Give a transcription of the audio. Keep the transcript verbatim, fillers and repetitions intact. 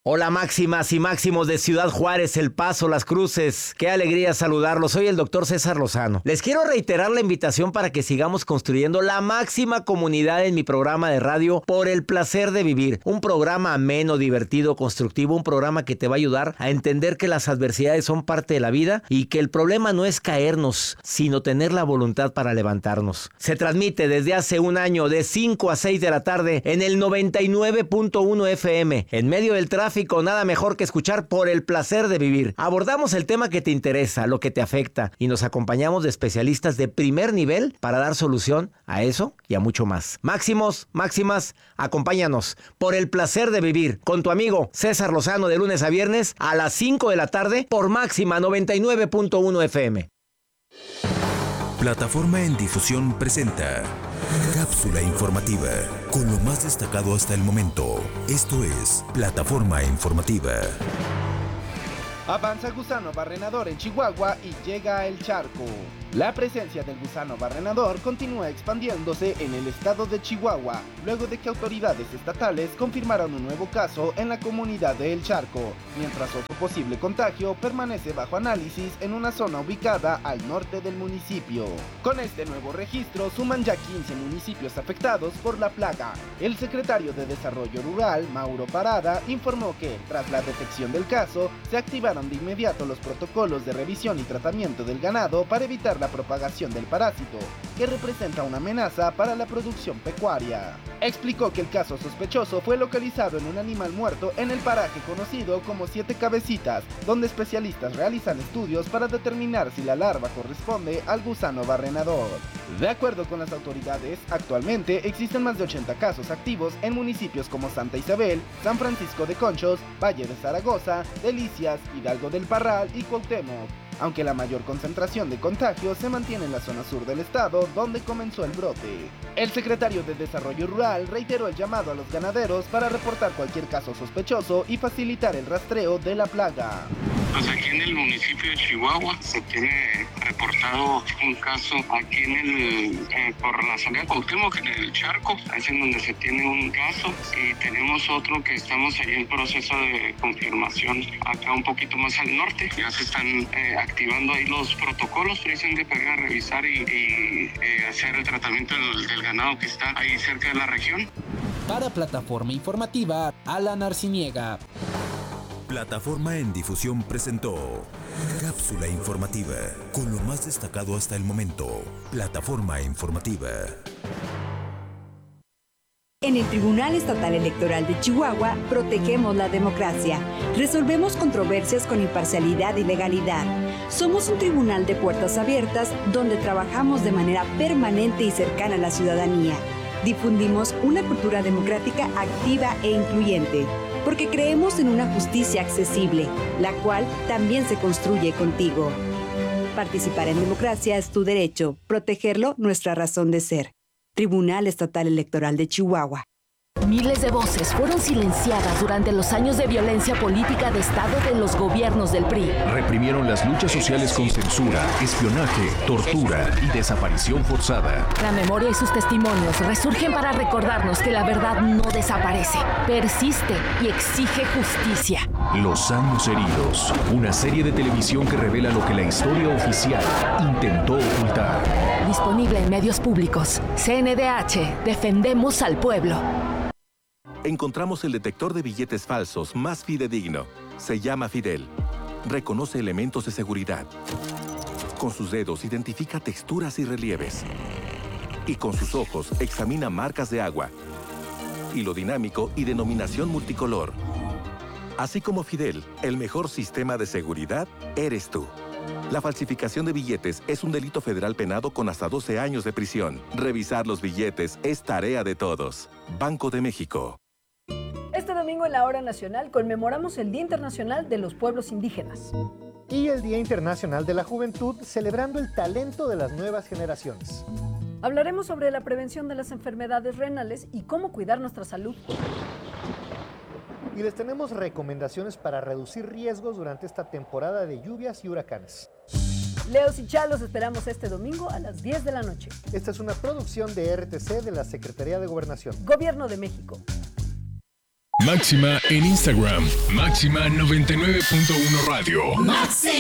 Hola máximas y máximos de Ciudad Juárez, El Paso, Las Cruces. Qué alegría saludarlos. Soy el doctor César Lozano. Les quiero reiterar la invitación para que sigamos construyendo la máxima comunidad en mi programa de radio Por el Placer de Vivir. Un programa ameno, divertido, constructivo. Un programa que te va a ayudar a entender que las adversidades son parte de la vida y que el problema no es caernos, sino tener la voluntad para levantarnos. Se transmite desde hace un año de cinco a seis de la tarde en el noventa y nueve punto uno F M. En medio del tráfico, nada mejor que escuchar Por el Placer de Vivir. Abordamos el tema que te interesa, lo que te afecta, y nos acompañamos de especialistas de primer nivel para dar solución a eso y a mucho más. Máximos, máximas, acompáñanos Por el Placer de Vivir con tu amigo César Lozano de lunes a viernes a las cinco de la tarde por Máxima noventa y nueve punto uno F M. Plataforma en Difusión presenta Cápsula Informativa, con lo más destacado hasta el momento. Esto es Plataforma Informativa. Avanza gusano barrenador en Chihuahua y llega a El Charco. La presencia del gusano barrenador continúa expandiéndose en el estado de Chihuahua, luego de que autoridades estatales confirmaron un nuevo caso en la comunidad de El Charco, mientras otro posible contagio permanece bajo análisis en una zona ubicada al norte del municipio. Con este nuevo registro suman ya quince municipios afectados por la plaga. El secretario de Desarrollo Rural, Mauro Parada, informó que, tras la detección del caso, se activaron de inmediato los protocolos de revisión y tratamiento del ganado para evitar la propagación del parásito, que representa una amenaza para la producción pecuaria. Explicó que el caso sospechoso fue localizado en un animal muerto en el paraje conocido como Siete Cabecitas, donde especialistas realizan estudios para determinar si la larva corresponde al gusano barrenador. De acuerdo con las autoridades, actualmente existen más de ochenta casos activos en municipios como Santa Isabel, San Francisco de Conchos, Valle de Zaragoza, Delicias, Hidalgo del Parral y Cuauhtémoc, aunque la mayor concentración de contagios se mantiene en la zona sur del estado, donde comenzó el brote. El secretario de Desarrollo Rural reiteró el llamado a los ganaderos para reportar cualquier caso sospechoso y facilitar el rastreo de la plaga. Pues aquí en el municipio de Chihuahua se tiene reportado un caso aquí en el, eh, por la salida de Cuauhtémoc, en el Charco, es en donde se tiene un caso, y tenemos otro que estamos ahí en proceso de confirmación acá un poquito más al norte. Ya se están eh, activando ahí los protocolos precisamente para ir a revisar y, y eh, hacer el tratamiento del, del ganado que está ahí cerca de la región. Para Plataforma Informativa, Alan Arciniega. Plataforma en Difusión presentó Cápsula Informativa, con lo más destacado hasta el momento. Plataforma Informativa. En el Tribunal Estatal Electoral de Chihuahua, protegemos la democracia. Resolvemos controversias con imparcialidad y legalidad. Somos un tribunal de puertas abiertas donde trabajamos de manera permanente y cercana a la ciudadanía. Difundimos una cultura democrática activa e incluyente, porque creemos en una justicia accesible, la cual también se construye contigo. Participar en democracia es tu derecho, protegerlo nuestra razón de ser. Tribunal Estatal Electoral de Chihuahua. Miles de voces fueron silenciadas durante los años de violencia política de Estado de los gobiernos del P R I. Reprimieron las luchas sociales con censura, espionaje, tortura y desaparición forzada. La memoria y sus testimonios resurgen para recordarnos que la verdad no desaparece, persiste y exige justicia. Los años heridos, una serie de televisión que revela lo que la historia oficial intentó ocultar. Disponible en medios públicos. C N D H, defendemos al pueblo. Encontramos el detector de billetes falsos más fidedigno. Se llama Fidel. Reconoce elementos de seguridad. Con sus dedos identifica texturas y relieves. Y con sus ojos examina marcas de agua, hilo dinámico y denominación multicolor. Así como Fidel, el mejor sistema de seguridad eres tú. La falsificación de billetes es un delito federal penado con hasta doce años de prisión. Revisar los billetes es tarea de todos. Banco de México. Este domingo en la Hora Nacional conmemoramos el Día Internacional de los Pueblos Indígenas. Y el Día Internacional de la Juventud, celebrando el talento de las nuevas generaciones. Hablaremos sobre la prevención de las enfermedades renales y cómo cuidar nuestra salud. Y les tenemos recomendaciones para reducir riesgos durante esta temporada de lluvias y huracanes. Leos y Chá los esperamos este domingo a las diez de la noche. Esta es una producción de R T C de la Secretaría de Gobernación. Gobierno de México. Máxima en Instagram, Máxima noventa y nueve punto uno Radio. Máxima.